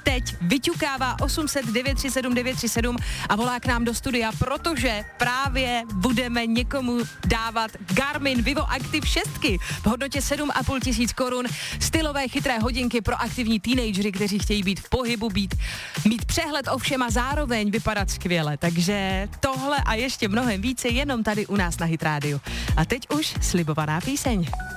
teď vyťukává 800 937 937 a volá k nám do studia, protože právě budeme někomu dávat Garmin Vivo Active 6 v hodnotě 7,5 tisíc korun. Stylové chytré hodinky pro aktivní teenagery, kteří chtějí být v pohybu, mít přehled o všem a zároveň vypadat skvěle. Takže tohle a ještě mnohem více jenom tady u nás na Hit Radio. A teď už slibovaná píseň.